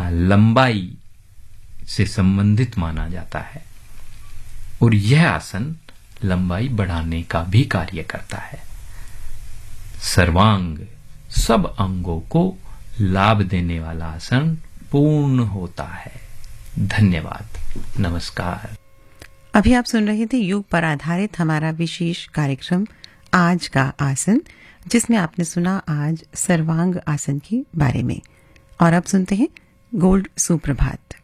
लंबाई से संबंधित माना जाता है और यह आसन लंबाई बढ़ाने का भी कार्य करता है। सर्वांग सब अंगों को लाभ देने वाला आसन पूर्ण होता है। धन्यवाद। नमस्कार। अभी आप सुन रहे थे योग पर आधारित हमारा विशेष कार्यक्रम आज का आसन, जिसमें आपने सुना आज सर्वांग आसन के बारे में। और अब सुनते हैं गोल्ड सुप्रभात।